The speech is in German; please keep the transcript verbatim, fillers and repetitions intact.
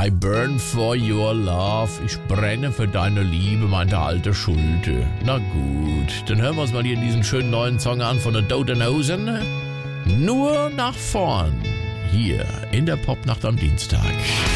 I burn for your love. Ich brenne für deine Liebe, meinte alte Schulte. Na gut, dann hören wir uns mal hier diesen schönen neuen Song an von den Toten Hosen. Nur nach vorn. Hier in der Popnacht am Dienstag.